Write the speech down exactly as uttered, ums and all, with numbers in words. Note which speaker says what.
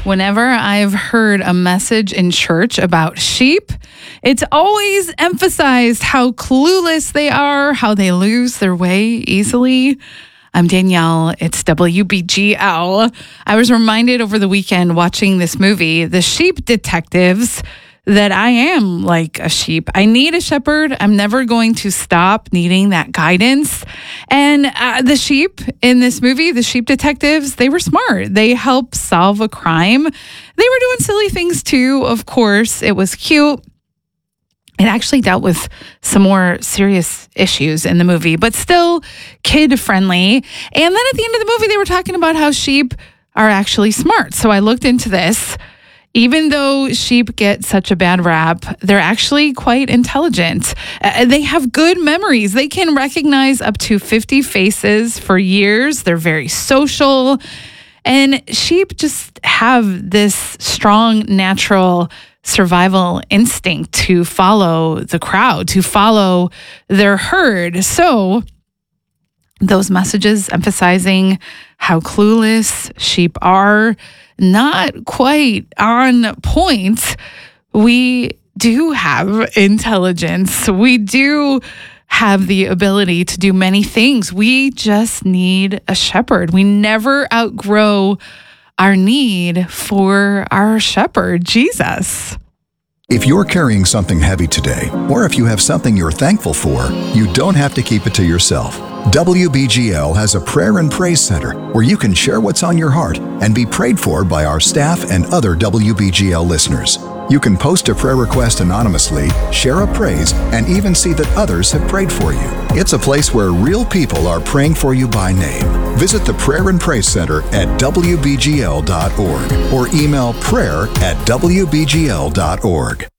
Speaker 1: Whenever I've heard a message in church about sheep, it's always emphasized how clueless they are, how they lose their way easily. I'm Danielle. It's W B G L. I was reminded over the weekend watching this movie, The Sheep Detectives, that I am like a sheep. I need a shepherd. I'm never going to stop needing that guidance. And uh, the sheep in this movie, the sheep detectives, they were smart. They helped solve a crime. They were doing silly things too, of course. It was cute. It actually dealt with some more serious issues in the movie, but still kid-friendly. And then at the end of the movie, they were talking about how sheep are actually smart. So I looked into this. Even though sheep get such a bad rap, they're actually quite intelligent. Uh, they have good memories. They can recognize up to fifty faces for years. They're very social. And sheep just have this strong natural survival instinct to follow the crowd, to follow their herd. So those messages emphasizing how clueless sheep are, not quite on point. We do have intelligence. We do have the ability to do many things. We just need a shepherd. We never outgrow our need for our shepherd, Jesus.
Speaker 2: If you're carrying something heavy today, or if you have something you're thankful for, you don't have to keep it to yourself. W B G L has a prayer and praise center where you can share what's on your heart and be prayed for by our staff and other W B G L listeners. You can post a prayer request anonymously, share a praise, and even see that others have prayed for you. It's a place where real people are praying for you by name. Visit the Prayer and Praise Center at W B G L dot org or email prayer at W B G L dot org.